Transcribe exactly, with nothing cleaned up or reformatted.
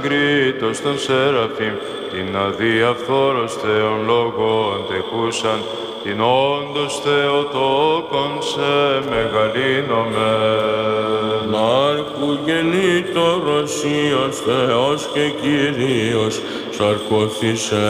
εγκρίτως των Σεραφείμ, την αδιαφθόρος Θεόν λόγον τεκούσαν, την όντως Θεοτόκον σε μεγαλύνομεν. Μάρκου γεννήτωρος Υιός Θεός και Κύριος, σαρκώθησε